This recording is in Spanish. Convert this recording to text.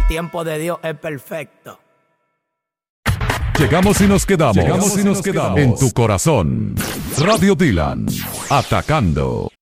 El tiempo de Dios es perfecto. Llegamos y nos quedamos. En tu corazón. Radio Dylan. Atacando.